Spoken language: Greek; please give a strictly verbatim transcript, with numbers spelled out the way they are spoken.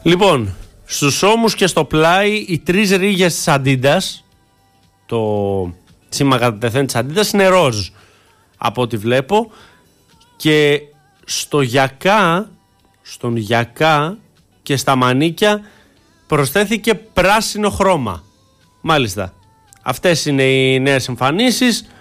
Λοιπόν, στους ώμους και στο πλάι οι τρεις ρίγες της Αντίντας, το σήμα κατά τεθέν της Αντίντας είναι ροζ από ό,τι βλέπω, και στο γιακά, στον γιακά και στα μανίκια προσθέθηκε πράσινο χρώμα. Μάλιστα, αυτές είναι οι νέες εμφανίσεις.